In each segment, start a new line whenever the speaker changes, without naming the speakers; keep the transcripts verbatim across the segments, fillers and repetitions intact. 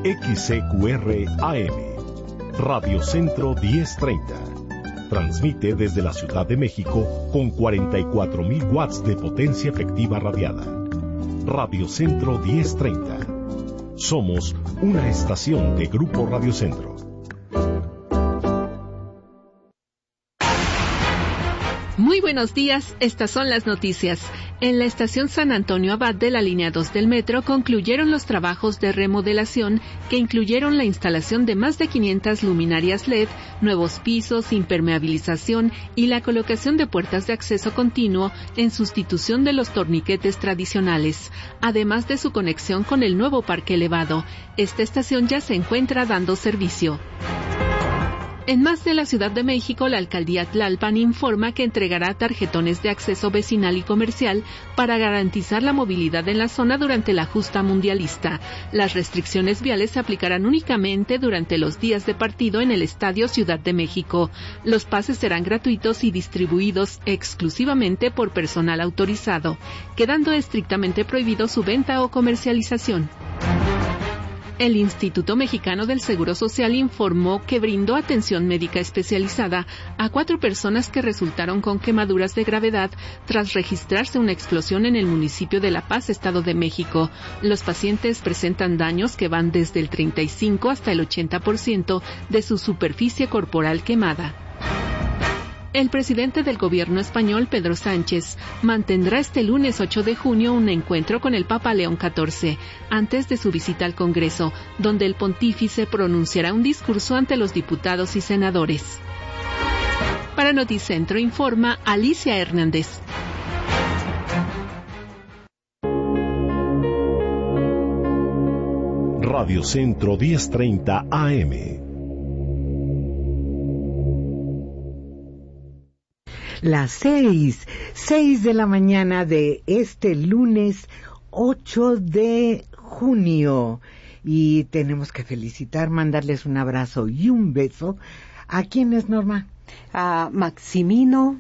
X C Q R A M, Radio Centro diez treinta. Transmite desde la Ciudad de México con cuarenta y cuatro mil watts de potencia efectiva radiada. Radio Centro diez treinta. Somos una estación de Grupo Radio Centro.
Muy buenos días, estas son las noticias. En la estación San Antonio Abad de la línea dos del metro concluyeron los trabajos de remodelación que incluyeron la instalación de más de quinientas luminarias L E D, nuevos pisos, impermeabilización y la colocación de puertas de acceso continuo en sustitución de los torniquetes tradicionales, además de su conexión con el nuevo parque elevado. Esta estación ya se encuentra dando servicio. En más de la Ciudad de México, la alcaldía Tlalpan informa que entregará tarjetones de acceso vecinal y comercial para garantizar la movilidad en la zona durante la justa mundialista. Las restricciones viales se aplicarán únicamente durante los días de partido en el Estadio Ciudad de México. Los pases serán gratuitos y distribuidos exclusivamente por personal autorizado, quedando estrictamente prohibido su venta o comercialización. El Instituto Mexicano del Seguro Social informó que brindó atención médica especializada a cuatro personas que resultaron con quemaduras de gravedad tras registrarse una explosión en el municipio de La Paz, Estado de México. Los pacientes presentan daños que van desde el treinta y cinco hasta el ochenta por ciento de su superficie corporal quemada. El presidente del gobierno español, Pedro Sánchez, mantendrá este lunes ocho de junio un encuentro con el Papa León catorce, antes de su visita al Congreso, donde el pontífice pronunciará un discurso ante los diputados y senadores. Para Noticentro informa Alicia Hernández.
Radio Centro diez treinta A M.
Las seis, seis de la mañana de este lunes ocho de junio. Y tenemos que felicitar, mandarles un abrazo y un beso. ¿A quién es, Norma?
A Maximino,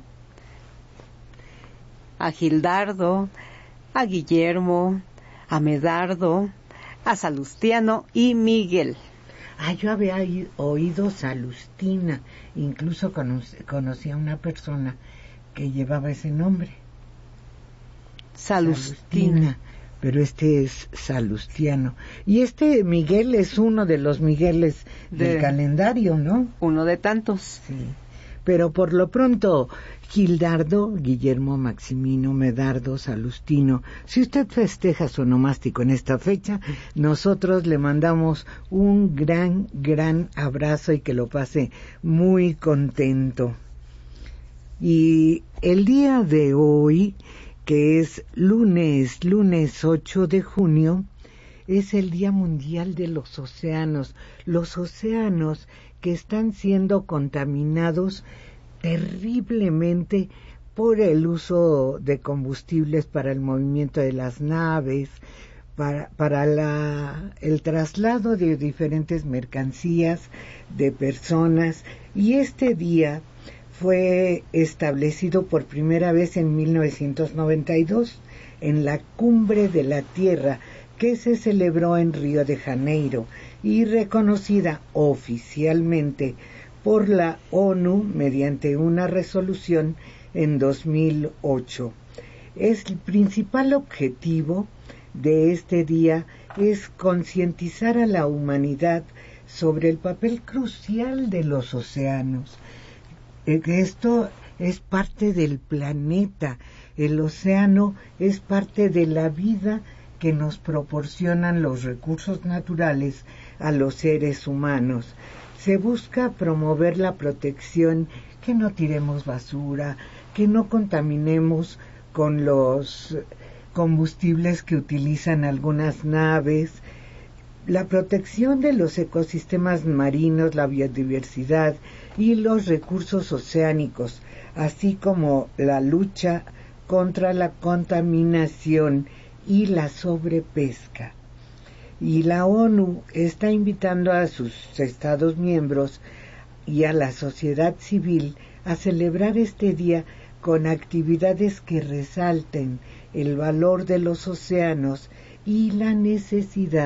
a Gildardo, a Guillermo, a Medardo, a Salustiano y Miguel.
Ah, yo había oído Salustina, incluso conocí, conocí a una persona que llevaba ese nombre.
Salustina.
Salustina, pero este es Salustiano. Y este Miguel es uno de los Migueles de, del calendario, ¿no?
Uno de tantos.
Sí. Pero por lo pronto, Gildardo, Guillermo, Maximino, Medardo, Salustino, si usted festeja su onomástico en esta fecha, nosotros le mandamos un gran, gran abrazo y que lo pase muy contento. Y el día de hoy, que es lunes, lunes ocho de junio, es el Día Mundial de los Océanos. Los océanos que están siendo contaminados terriblemente por el uso de combustibles para el movimiento de las naves, para, para la, el traslado de diferentes mercancías, de personas, y este día fue establecido por primera vez en mil novecientos noventa y dos en la Cumbre de la Tierra, que se celebró en Río de Janeiro y reconocida oficialmente por la ONU mediante una resolución en dos mil ocho. Es el principal objetivo de este día es concientizar a la humanidad sobre el papel crucial de los océanos. Esto es parte del planeta. El océano es parte de la vida que nos proporcionan los recursos naturales a los seres humanos. Se busca promover la protección, que no tiremos basura, que no contaminemos con los combustibles que utilizan algunas naves, la protección de los ecosistemas marinos, la biodiversidad y los recursos oceánicos, así como la lucha contra la contaminación y la sobrepesca. Y la ONU está invitando a sus Estados miembros y a la sociedad civil a celebrar este día con actividades que resalten el valor de los océanos y la necesidad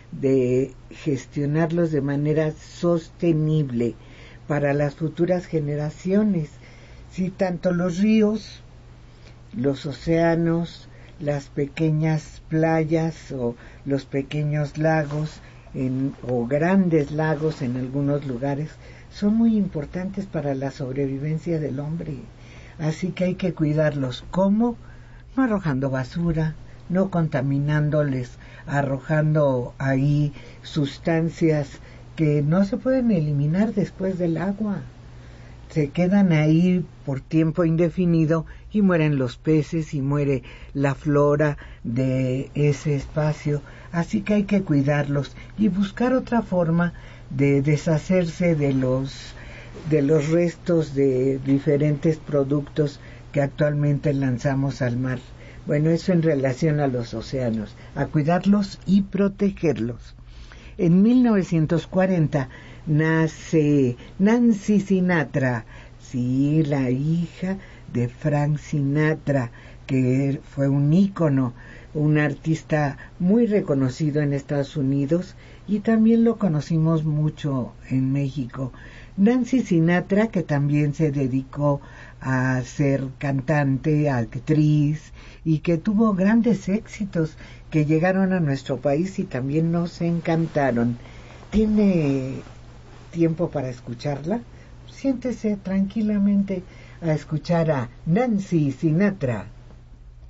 de gestionarlos de manera sostenible para las futuras generaciones. Si tanto los ríos, los océanos, las pequeñas playas o los pequeños lagos en, o grandes lagos en algunos lugares son muy importantes para la sobrevivencia del hombre. Así que hay que cuidarlos. ¿Cómo? No arrojando basura, no contaminándoles, arrojando ahí sustancias que no se pueden eliminar después del agua. Se quedan ahí por tiempo indefinido y mueren los peces y muere la flora de ese espacio. Así que hay que cuidarlos y buscar otra forma de deshacerse de los de los restos de diferentes productos que actualmente lanzamos al mar. Bueno, eso en relación a los océanos, a cuidarlos y protegerlos. En mil novecientos cuarenta nace Nancy Sinatra, sí, la hija de Frank Sinatra, que fue un ícono, un artista muy reconocido en Estados Unidos y también lo conocimos mucho en México. Nancy Sinatra, que también se dedicó a ser cantante, actriz, y que tuvo grandes éxitos que llegaron a nuestro país y también nos encantaron. ¿Tiene tiempo para escucharla? Siéntese tranquilamente a escuchar a Nancy Sinatra.